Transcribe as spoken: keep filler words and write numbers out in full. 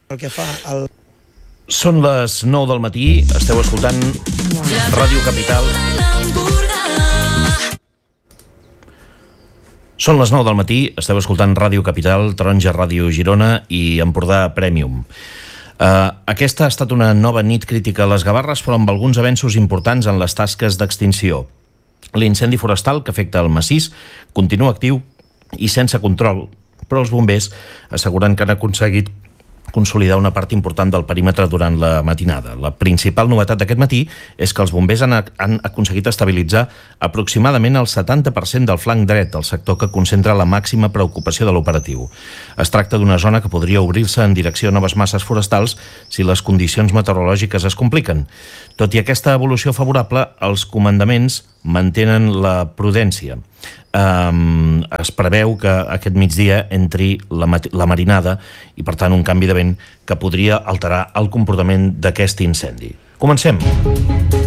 El que fa el... Són les nou del matí, esteu escoltant Ràdio Capital. Són les nou del matí, esteu escoltant Ràdio Capital, Taronja Ràdio Girona i Empordà Premium. Uh, aquesta ha estat una nova nit crítica a les Gavarres, però amb alguns avenços importants en les tasques d'extinció. L'incendi forestal que afecta el massís continua actiu i sense control, però els bombers asseguren que han aconseguit consolidar una part important del perímetre durant la matinada. La principal novetat d'aquest matí és que els bombers han, han aconseguit estabilitzar aproximadament el setanta per cent del flanc dret, el sector que concentra la màxima preocupació de l'operatiu. Es tracta d'una zona que podria obrir-se en direcció a noves masses forestals si les condicions meteorològiques es compliquen. Tot i aquesta evolució favorable, els comandaments mantenen la prudència. Um, es preveu que aquest migdia entri la, la marinada i, per tant, un canvi de vent que podria alterar el comportament d'aquest incendi. Comencem!